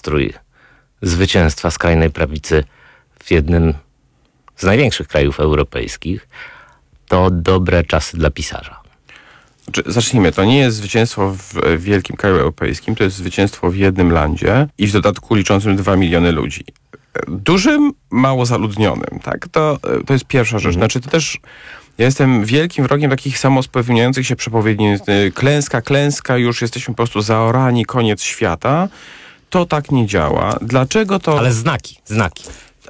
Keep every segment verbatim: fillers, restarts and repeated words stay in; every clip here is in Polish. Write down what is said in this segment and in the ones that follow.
nastrój zwycięstwa skrajnej prawicy w jednym z największych krajów europejskich, to dobre czasy dla pisarza. Zacznijmy, to nie jest zwycięstwo w wielkim kraju europejskim, to jest zwycięstwo w jednym landzie i w dodatku liczącym dwa miliony ludzi. Dużym, mało zaludnionym, tak? To, to jest pierwsza rzecz. Znaczy to też, ja jestem wielkim wrogiem takich samospełniających się przepowiedni. Klęska, klęska, już jesteśmy po prostu zaorani, koniec świata. To tak nie działa. Dlaczego to... Ale znaki, znaki.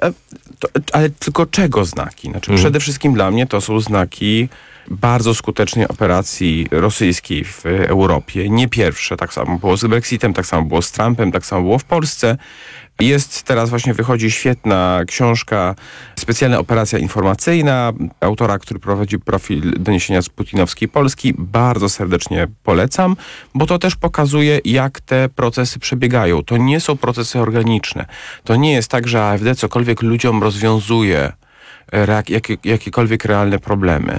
To, ale tylko czego znaki? Znaczy Mhm. przede wszystkim dla mnie to są znaki bardzo skutecznej operacji rosyjskiej w Europie. Nie pierwsze. Tak samo było z Brexitem, tak samo było z Trumpem, tak samo było w Polsce. Jest teraz właśnie wychodzi świetna książka, specjalna operacja informacyjna, autora, który prowadzi profil doniesienia z putinowskiej Polski. Bardzo serdecznie polecam, bo to też pokazuje, jak te procesy przebiegają. To nie są procesy organiczne. To nie jest tak, że A F D cokolwiek ludziom rozwiązuje, jakie, jakiekolwiek realne problemy.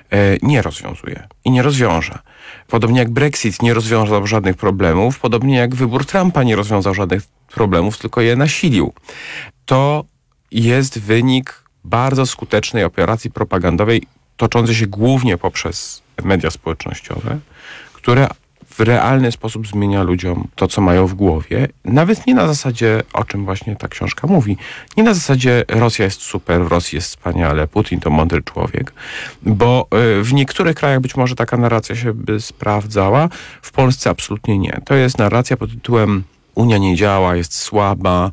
Nie rozwiązuje i nie rozwiąże. Podobnie jak Brexit nie rozwiązał żadnych problemów, podobnie jak wybór Trumpa nie rozwiązał żadnych problemów, tylko je nasilił. To jest wynik bardzo skutecznej operacji propagandowej, toczącej się głównie poprzez media społecznościowe, które w realny sposób zmienia ludziom to, co mają w głowie. Nawet nie na zasadzie, o czym właśnie ta książka mówi, nie na zasadzie Rosja jest super, w Rosji jest wspaniale, Putin to mądry człowiek, bo w niektórych krajach być może taka narracja się by sprawdzała, w Polsce absolutnie nie. To jest narracja pod tytułem Unia nie działa, jest słaba,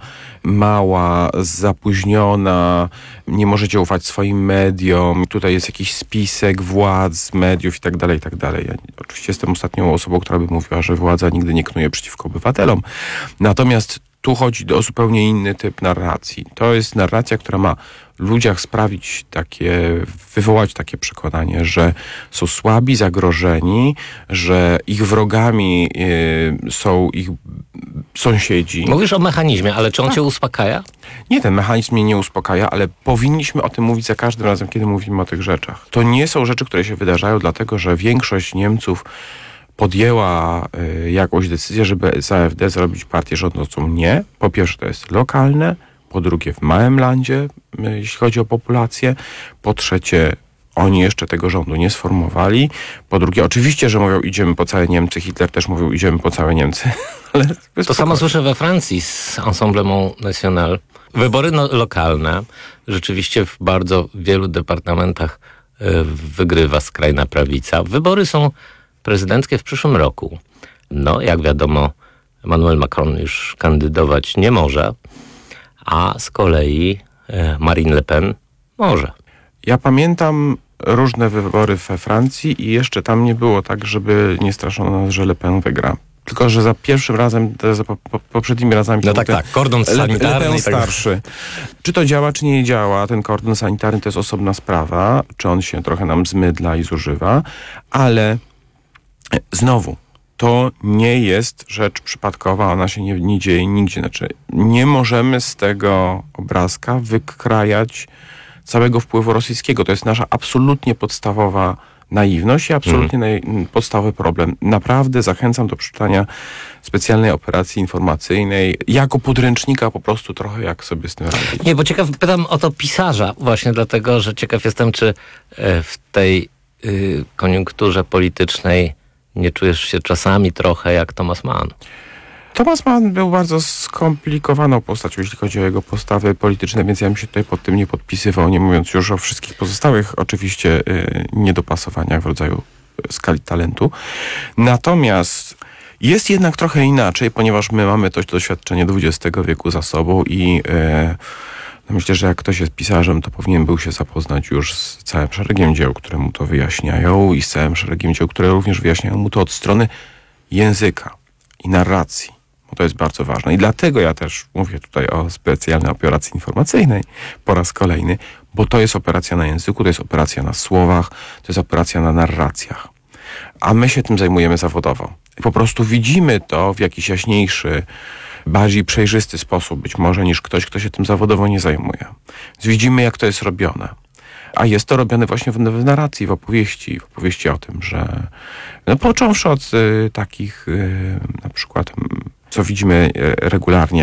mała, zapóźniona, nie możecie ufać swoim mediom, tutaj jest jakiś spisek władz, mediów i tak dalej, i tak dalej. Ja oczywiście jestem ostatnią osobą, która by mówiła, że władza nigdy nie knuje przeciwko obywatelom. Natomiast tu chodzi o zupełnie inny typ narracji. To jest narracja, która ma ludziach sprawić takie, wywołać takie przekonanie, że są słabi, zagrożeni, że ich wrogami y, są ich sąsiedzi. Mówisz o mechanizmie, ale czy on tak. cię uspokaja? Nie, ten mechanizm mnie nie uspokaja, ale powinniśmy o tym mówić za każdym razem, kiedy mówimy o tych rzeczach. To nie są rzeczy, które się wydarzają dlatego, że większość Niemców podjęła y, jakąś decyzję, żeby z A F D zrobić partię rządzącą. Nie. Po pierwsze, to jest lokalne. Po drugie, w małym landzie, y, jeśli chodzi o populację. Po trzecie, oni jeszcze tego rządu nie sformowali. Po drugie, oczywiście, że mówią, idziemy po całe Niemcy. Hitler też mówił, idziemy po całe Niemcy. Ale to samo słyszę we Francji z Ensemble National. Wybory no, lokalne. Rzeczywiście w bardzo wielu departamentach y, wygrywa skrajna prawica. Wybory są prezydenckie w przyszłym roku. No, jak wiadomo, Emmanuel Macron już kandydować nie może, a z kolei e, Marine Le Pen może. Ja pamiętam różne wybory we Francji i jeszcze tam nie było tak, żeby nie straszono nas, że Le Pen wygra. Tylko że za pierwszym razem, za po, po, poprzednimi razami... No tak, tak, kordon sanitarny. Le Pen i tak starszy. Czy to działa, czy nie działa? Ten kordon sanitarny to jest osobna sprawa. Czy on się trochę nam zmydla i zużywa? Ale znowu, to nie jest rzecz przypadkowa, ona się nie, nie dzieje nigdzie. Znaczy, nie możemy z tego obrazka wykrajać całego wpływu rosyjskiego. To jest nasza absolutnie podstawowa naiwność i absolutnie mm. naj, podstawowy problem. Naprawdę zachęcam do przeczytania specjalnej operacji informacyjnej jako podręcznika po prostu trochę jak sobie z tym radzić. Nie, bo ciekaw, pytam o to pisarza właśnie dlatego, że ciekaw jestem, czy w tej y, koniunkturze politycznej nie czujesz się czasami trochę jak Thomas Mann? Thomas Mann był bardzo skomplikowaną postacią, jeśli chodzi o jego postawy polityczne, więc ja bym się tutaj pod tym nie podpisywał, nie mówiąc już o wszystkich pozostałych, oczywiście, yy, niedopasowaniach w rodzaju skali talentu. Natomiast jest jednak trochę inaczej, ponieważ my mamy to doświadczenie dwudziestego wieku za sobą i yy, no myślę, że jak ktoś jest pisarzem, to powinien był się zapoznać już z całym szeregiem dzieł, które mu to wyjaśniają i z całym szeregiem dzieł, które również wyjaśniają mu to od strony języka i narracji. Bo to jest bardzo ważne. I dlatego ja też mówię tutaj o specjalnej operacji informacyjnej po raz kolejny, bo to jest operacja na języku, to jest operacja na słowach, to jest operacja na narracjach. A my się tym zajmujemy zawodowo. Po prostu widzimy to w jakiś jaśniejszy, bardziej przejrzysty sposób być może niż ktoś, kto się tym zawodowo nie zajmuje. Więc widzimy, jak to jest robione. A jest to robione właśnie w, w narracji, w opowieści, w opowieści o tym, że no, począwszy od y, takich y, na przykład, co widzimy y, regularnie